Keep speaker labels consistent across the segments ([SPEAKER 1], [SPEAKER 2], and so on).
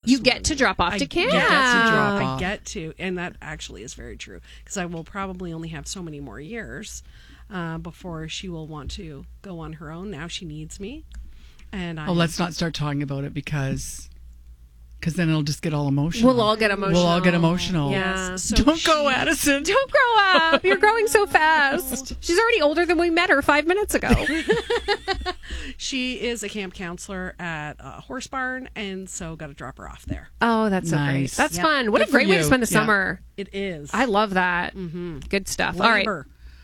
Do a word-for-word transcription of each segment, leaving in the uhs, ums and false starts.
[SPEAKER 1] You get to drop off
[SPEAKER 2] I
[SPEAKER 1] to camp.
[SPEAKER 2] Get to drop
[SPEAKER 3] I
[SPEAKER 2] off.
[SPEAKER 3] get to, and that actually is very true because I will probably only have so many more years uh, before she will want to go on her own. Now she needs me, and I.
[SPEAKER 2] Oh, let's not start talking about it because, because then it'll just get all emotional.
[SPEAKER 1] We'll all get emotional.
[SPEAKER 2] We'll all get emotional.
[SPEAKER 1] Yeah.
[SPEAKER 3] So
[SPEAKER 2] Don't go,
[SPEAKER 3] she-
[SPEAKER 2] Addison.
[SPEAKER 1] Don't grow up. You're growing so fast. She's already older than we met her five minutes ago.
[SPEAKER 3] She is a camp counselor at a horse barn, and so got to drop her off there.
[SPEAKER 1] Oh, that's so great.
[SPEAKER 2] Nice.
[SPEAKER 1] That's
[SPEAKER 3] Yeah.
[SPEAKER 1] fun. What
[SPEAKER 2] Good
[SPEAKER 1] a great
[SPEAKER 2] for
[SPEAKER 1] way to
[SPEAKER 2] you.
[SPEAKER 1] spend the
[SPEAKER 2] Yeah.
[SPEAKER 1] summer.
[SPEAKER 3] It is.
[SPEAKER 1] I love that. Mm-hmm. Good stuff. All right.
[SPEAKER 3] Labor.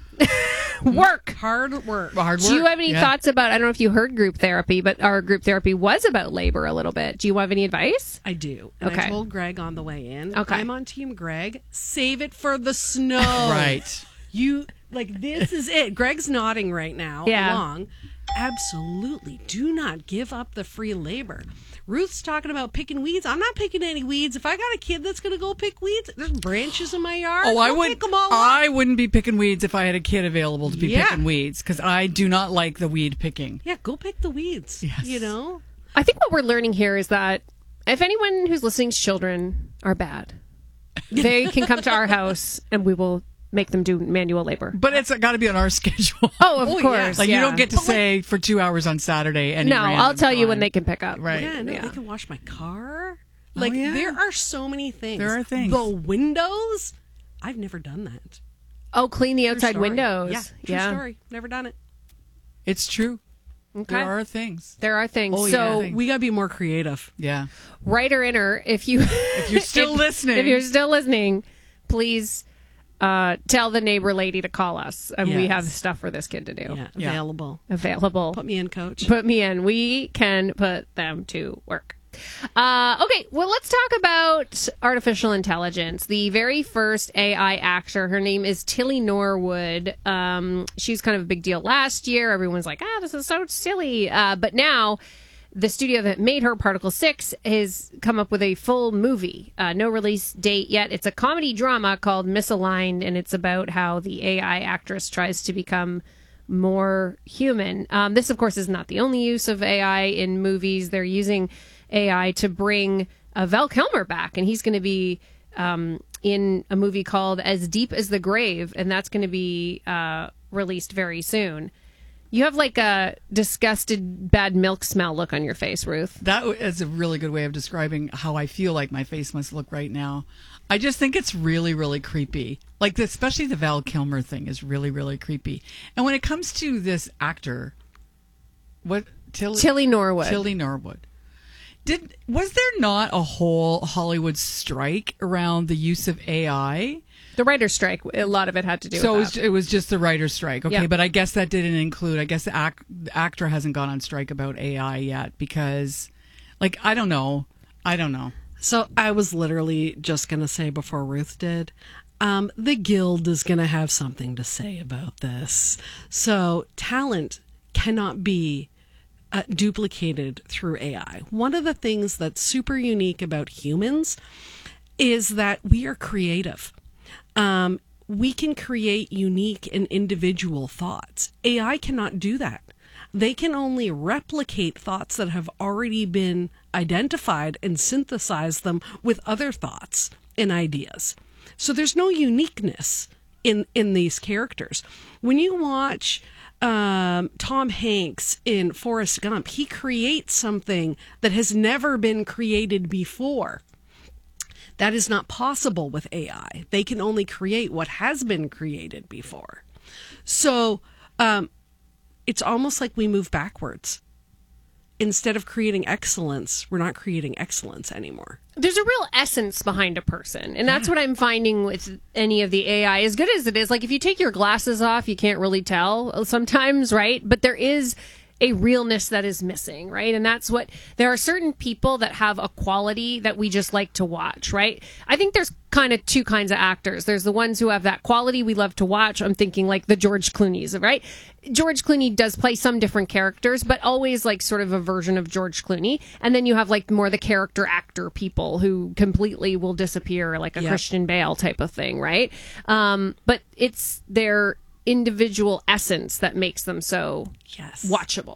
[SPEAKER 1] Work.
[SPEAKER 3] Hard work.
[SPEAKER 2] Hard work.
[SPEAKER 1] Do you have any
[SPEAKER 2] Yeah.
[SPEAKER 1] thoughts about, I don't know if you heard group therapy, but our group therapy was about labor a little bit. Do you have any advice?
[SPEAKER 3] I do. And
[SPEAKER 1] Okay.
[SPEAKER 3] I told Greg on the way in.
[SPEAKER 1] Okay.
[SPEAKER 3] I'm on Team Greg. Save it for the snow.
[SPEAKER 2] Right.
[SPEAKER 3] You, like, this is it. Greg's nodding right now
[SPEAKER 1] Yeah.
[SPEAKER 3] along. Absolutely. Do not give up the free labor. Ruth's talking about picking weeds. I'm not picking any weeds. If I got a kid that's going to go pick weeds, there's branches in my yard.
[SPEAKER 2] Oh, I
[SPEAKER 3] Go
[SPEAKER 2] would.
[SPEAKER 3] pick 'em all up.
[SPEAKER 2] I wouldn't be picking weeds if I had a kid available to be
[SPEAKER 3] Yeah.
[SPEAKER 2] picking weeds because I do not like the weed picking.
[SPEAKER 3] Yeah, go pick the weeds.
[SPEAKER 2] Yes.
[SPEAKER 3] You know?
[SPEAKER 1] I think what we're learning here is that if anyone who's listening's children are bad, they can come to our house and we will make them do manual labor.
[SPEAKER 2] But it's got to be on our schedule.
[SPEAKER 1] Oh, of
[SPEAKER 3] Oh, yeah.
[SPEAKER 1] course.
[SPEAKER 2] Like
[SPEAKER 1] yeah.
[SPEAKER 2] you don't get to say for two hours on Saturday. Any
[SPEAKER 1] No,
[SPEAKER 2] random
[SPEAKER 1] I'll tell you when
[SPEAKER 2] time.
[SPEAKER 1] they can pick up.
[SPEAKER 2] Right.
[SPEAKER 3] Yeah, no,
[SPEAKER 1] Yeah.
[SPEAKER 3] they can wash my car. Like,
[SPEAKER 2] yeah.
[SPEAKER 3] there are so many things.
[SPEAKER 2] There are things.
[SPEAKER 3] The windows, I've never done that.
[SPEAKER 1] Oh, clean the
[SPEAKER 3] True
[SPEAKER 1] outside
[SPEAKER 3] story.
[SPEAKER 1] windows.
[SPEAKER 3] Yeah, true story. Never done it.
[SPEAKER 2] It's true.
[SPEAKER 1] Okay.
[SPEAKER 2] There are things.
[SPEAKER 1] There are things.
[SPEAKER 3] Oh,
[SPEAKER 1] so
[SPEAKER 3] yeah. We got to be more creative.
[SPEAKER 2] Yeah.
[SPEAKER 1] writer inner, if you
[SPEAKER 2] If you're still listening.
[SPEAKER 1] if you're still listening, please uh, tell the neighbor lady to call us, and we
[SPEAKER 3] Yes.
[SPEAKER 1] have stuff for this kid to do.
[SPEAKER 3] Yeah,
[SPEAKER 2] Yeah.
[SPEAKER 3] available.
[SPEAKER 1] Available.
[SPEAKER 3] Put me in, coach.
[SPEAKER 1] Put me in. We can put them to work. Uh, okay, well, let's talk about artificial intelligence. The very first A I actor, her name is Tilly Norwood. Um, she was kind of a big deal last year. Everyone's like, ah, this is so silly. Uh, but now the studio that made her, Particle six, has come up with a full movie. Uh, no release date yet. It's a comedy drama called Misaligned, and it's about how the A I actress tries to become more human. Um, this, of course, is not the only use of A I in movies. They're using A I to bring uh, Val Kilmer back, and he's going to be um, in a movie called As Deep as the Grave, and that's going to be uh, released very soon. You have like a disgusted, bad milk smell look on your face, Ruth.
[SPEAKER 2] That is a really good way of describing how I feel like my face must look right now. I just think it's really, really creepy. Like, especially the Val Kilmer thing is really, really creepy. And when it comes to this actor, what Tilly,
[SPEAKER 1] Tilly Norwood.
[SPEAKER 2] Tilly Norwood. Did was there not a whole Hollywood strike around the use of A I?
[SPEAKER 1] The writer's strike, a lot of it had to do
[SPEAKER 2] So it
[SPEAKER 1] with
[SPEAKER 2] was,
[SPEAKER 1] that.
[SPEAKER 2] it was just the writer's strike. Okay,
[SPEAKER 1] Yeah.
[SPEAKER 2] but I guess that didn't include, I guess the, act, the actor hasn't gone on strike about A I yet because, like, I don't know. I don't know.
[SPEAKER 3] So I was literally just going to say before Ruth did, um, the Guild is going to have something to say about this. So talent cannot be uh, duplicated through A I. One of the things that's super unique about humans is that we are creative. Um, we can create unique and individual thoughts. A I cannot do that. They can only replicate thoughts that have already been identified and synthesize them with other thoughts and ideas. So there's no uniqueness in, in these characters. When you watch um, Tom Hanks in Forrest Gump, he creates something that has never been created before. That is not possible with A I. They can only create what has been created before. So um, it's almost like we move backwards. Instead of creating excellence, we're not creating excellence anymore.
[SPEAKER 1] There's a real essence behind a person. And that's what I'm finding with any of the A I. As good as it is, like if you take your glasses off, you can't really tell sometimes, right? But there is a realness that is missing, right? And that's what, there are certain people that have a quality that we just like to watch, right? I think there's kind of two kinds of actors. There's the ones who have that quality we love to watch. I'm thinking like the George Clooney's, right? George Clooney does play some different characters, but always like sort of a version of George Clooney. And then you have like more the character actor people who completely will disappear, like a
[SPEAKER 3] Yep.
[SPEAKER 1] Christian Bale type of thing, right? Um, but it's their individual essence that makes them so
[SPEAKER 3] Yes.
[SPEAKER 1] watchable.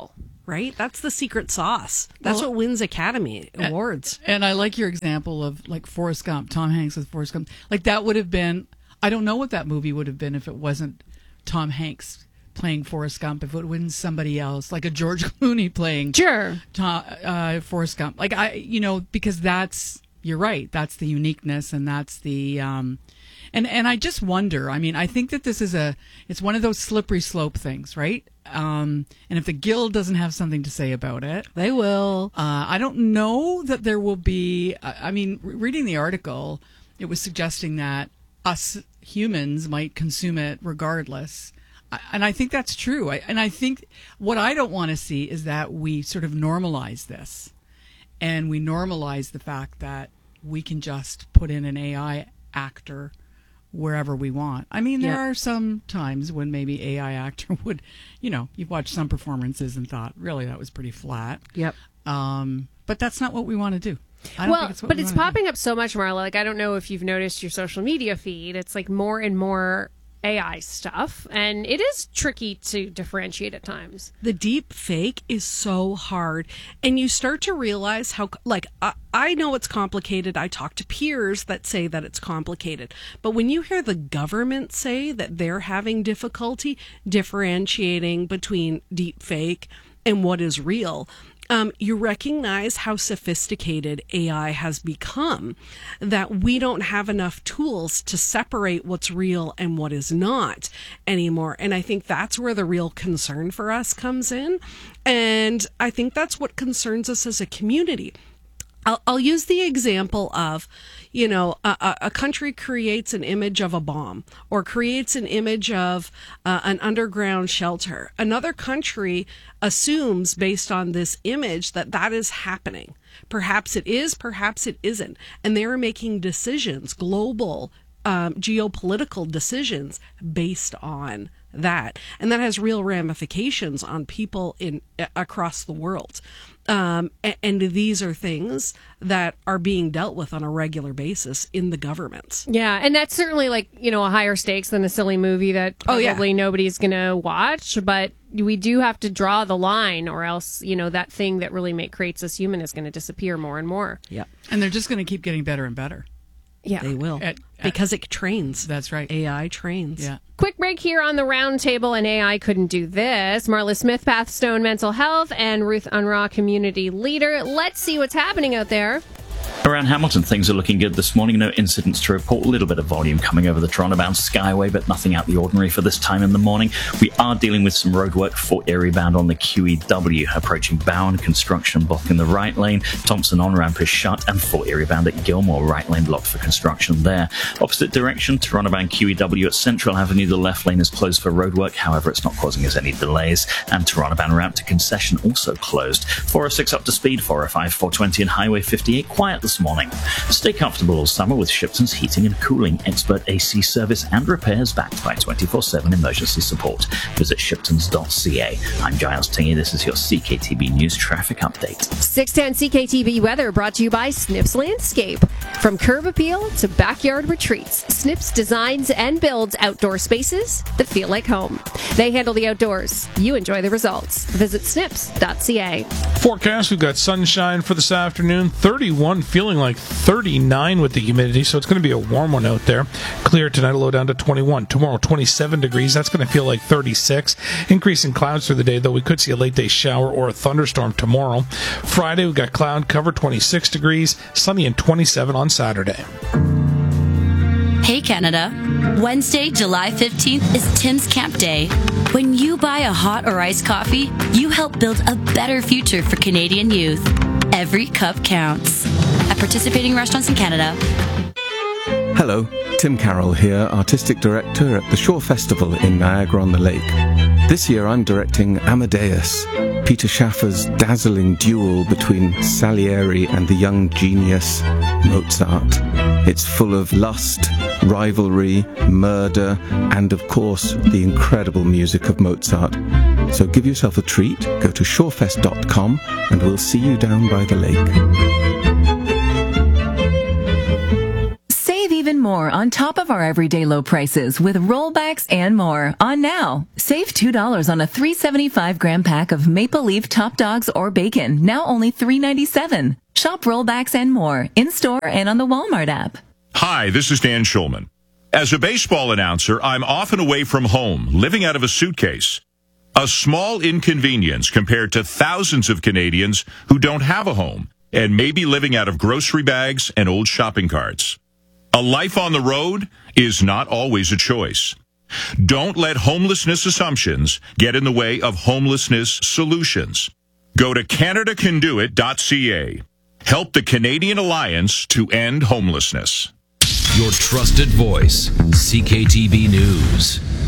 [SPEAKER 3] right? That's the secret sauce. That's
[SPEAKER 2] Well,
[SPEAKER 3] what wins Academy Awards.
[SPEAKER 2] And I like your example of like Forrest Gump, Tom Hanks with Forrest Gump. Like that would have been, I don't know what that movie would have been if it wasn't Tom Hanks playing Forrest Gump, if it wasn't somebody else, like a George Clooney playing
[SPEAKER 1] Sure.
[SPEAKER 2] Tom, uh, Forrest Gump. Like I, you know, because that's, you're right, that's the uniqueness and that's the, um, and, and I just wonder, I mean, I think that this is a, it's one of those slippery slope things, right? Um, and if the Guild doesn't have something to say about it,
[SPEAKER 3] They will.
[SPEAKER 2] uh, I don't know that there will be. I I mean, re- reading the article, it was suggesting that us humans might consume it regardless. I, and I think that's true. I, and I think what I don't want to see is that we sort of normalize this. And we normalize the fact that we can just put in an A I actor wherever we want. I mean, there
[SPEAKER 3] Yep.
[SPEAKER 2] are some times when maybe A I actor would, you know, you've watched some performances and thought, really, that was pretty flat.
[SPEAKER 3] Yep.
[SPEAKER 2] Um, but that's not what we want to do. I don't
[SPEAKER 1] Well,
[SPEAKER 2] think it's what
[SPEAKER 1] but
[SPEAKER 2] we
[SPEAKER 1] it's
[SPEAKER 2] wanna do.
[SPEAKER 1] popping up so much, Marla. Like, I don't know if you've noticed your social media feed. It's like more and more A I stuff, and it is tricky to differentiate at times.
[SPEAKER 3] The deep fake is so hard, and you start to realize how, like, I, I know it's complicated. I talk to peers that say that it's complicated, but when you hear the government say that they're having difficulty differentiating between deep fake and what is real, Um, you recognize how sophisticated A I has become, that we don't have enough tools to separate what's real and what is not anymore. And I think that's where the real concern for us comes in. And I think that's what concerns us as a community. I'll, I'll use the example of, you know, a, a country creates an image of a bomb or creates an image of uh, an underground shelter. Another country assumes based on this image that that is happening. Perhaps it is, perhaps it isn't. And they're making decisions, global um, geopolitical decisions based on that. And that has real ramifications on people in across the world. Um, and, and these are things that are being dealt with on a regular basis in the governments.
[SPEAKER 1] Yeah, and that's certainly like, you know, a higher stakes than a silly movie that
[SPEAKER 3] Oh, yeah.
[SPEAKER 1] probably nobody's going to watch, but we do have to draw the line or else, you know, that thing that really make, creates us human is going to disappear more and more.
[SPEAKER 3] Yep.
[SPEAKER 2] And they're just going to keep getting better and better.
[SPEAKER 1] Yeah.
[SPEAKER 3] They will.
[SPEAKER 2] At- at-
[SPEAKER 3] because it trains.
[SPEAKER 2] That's right.
[SPEAKER 3] A I trains.
[SPEAKER 2] Yeah.
[SPEAKER 1] Quick break here on the round table, and A I couldn't do this. Marla Smith, Pathstone Mental Health, and Ruth Unruh, Community Leader. Let's see what's happening out there.
[SPEAKER 4] Around Hamilton, things are looking good this morning. No incidents to report. A little bit of volume coming over the Toronto-bound Skyway, but nothing out the ordinary for this time in the morning. We are dealing with some roadwork for Erie bound on the Q E W, approaching Bowen. Construction blocking the right lane. Thompson on-ramp is shut, and for Erie bound at Gilmore, right lane blocked for construction there. Opposite direction, Toronto-bound Q E W at Central Avenue. The left lane is closed for roadwork. However, it's not causing us any delays. And Toronto-bound ramp to Concession also closed. four oh six up to speed, four oh five, four twenty, and Highway fifty-eight quiet this morning. Stay comfortable all summer with Shipton's Heating and Cooling, expert A C service and repairs backed by twenty-four seven emergency support. Visit shiptons dot c a. I'm Giles Tingy. This is your C K T B News Traffic Update.
[SPEAKER 1] six ten C K T V weather brought to you by Snips Landscape. From curb appeal to backyard retreats, Snips designs and builds outdoor spaces that feel like home. They handle the outdoors. You enjoy the results. Visit snips dot c a.
[SPEAKER 5] Forecast, we've got sunshine for this afternoon, thirty-one, feeling like thirty-nine with the humidity, so it's going to be a warm one out there. Clear tonight, a low down to twenty-one. Tomorrow, twenty-seven degrees. That's going to feel like thirty-six. Increase in clouds through the day, though we could see a late day shower or a thunderstorm tomorrow. Friday, we've got cloud cover, twenty-six degrees, sunny and twenty-seven on Saturday.
[SPEAKER 6] Hey Canada, Wednesday, July fifteenth is Tim's Camp Day. When you buy a hot or iced coffee, you help build a better future for Canadian youth. Every cup counts. At participating restaurants in Canada.
[SPEAKER 7] Hello, Tim Carroll here, Artistic Director at the Shore Festival in Niagara-on-the-Lake. This year I'm directing Amadeus, Peter Schaffer's dazzling duel between Salieri and the young genius Mozart. It's full of lust, rivalry, murder, and of course the incredible music of Mozart. So give yourself a treat, go to shorefest dot com and we'll see you down by the lake.
[SPEAKER 8] Save even even more on top of our everyday low prices with rollbacks and more on now. Save two dollars on a three seventy-five gram pack of Maple Leaf Top Dogs or bacon, now only three ninety-seven. Shop rollbacks and more in-store and on the Walmart app.
[SPEAKER 9] Hi, this is Dan Schulman. As a baseball announcer, I'm often away from home, living out of a suitcase. A small inconvenience compared to thousands of Canadians who don't have a home and may be living out of grocery bags and old shopping carts. A life on the road is not always a choice. Don't let homelessness assumptions get in the way of homelessness solutions. Go to Canada Can Do It dot C A. Help the Canadian Alliance to end homelessness.
[SPEAKER 10] Your trusted voice, C K T V News.